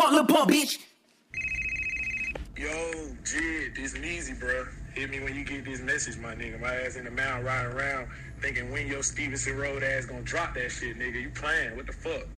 fuck, little punk bitch. Yo, Jid, this is easy, bro. Hit me when you get this message, my nigga. My ass in the mountain riding around thinking when your Stevenson Road ass gonna drop that shit, nigga. You playing? What the fuck?